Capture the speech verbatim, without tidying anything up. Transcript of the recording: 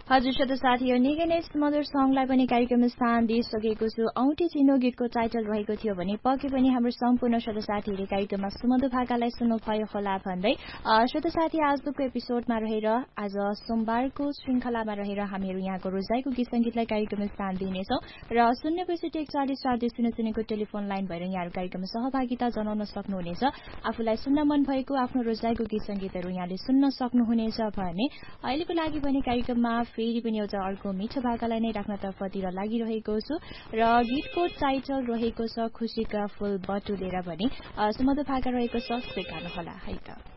हजुर श्रोता साथीहरू निकै नै मधुर सङलाई पनि कार्यक्रममा स्थान दिइसकेको छु। औँठी चिनो गीतको टाइटल रहेको थियो भने पक्कै पनि हाम्रो सम्पूर्ण श्रोता साथीहरूले कार्यक्रममा सुमधुर भाकालाई सुन्नुभयो होला भन्दै श्रोता साथी आजको एपिसोडमा रहेर आज सोमबारको श्रृङ्खलामा रहेर हामीहरू यहाँको रोजाइको गीत सङ्गीतलाई कार्यक्रममा स्थान दिनेछौँ र शून्य पैँसठी एकचालिस चालिस शून्य शून्यको टेलिफोन लाइन भएर यहाँहरू कार्यक्रममा सहभागिता जनाउन सक्नुहुनेछ। आफूलाई सुन्न मन भएको आफ्नो रोजाइको गीत सङ्गीतहरू यहाँले सुन्न सक्नुहुनेछ भने अहिलेको लागि भने कार्यक्रममा फेरि पनि एउटा अर्को मिठो भाकालाई नै राख्नतर्फतिर लागिरहेको छु र गीतको टाइटल रहेको छ खुसीका फूल बटुलेर भने सुमधुर भाका रहेको छ स्वीकार्नु होला है त।